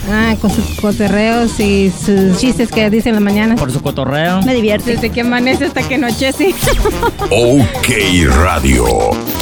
Con sus cotorreos y sus chistes que dicen en la mañana. Por su cotorreo. Me divierte. Desde que amanece hasta que anochece. OK Radio.